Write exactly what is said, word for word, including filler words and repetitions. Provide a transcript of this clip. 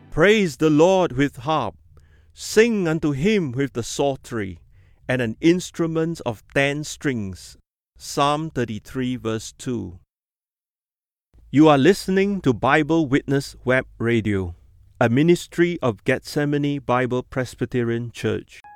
Praise the Lord with harp. Sing unto him with the psaltery, and an instrument of ten strings. Psalm thirty-three verse two. You are listening to Bible Witness Web Radio, a ministry of Gethsemane Bible Presbyterian Church.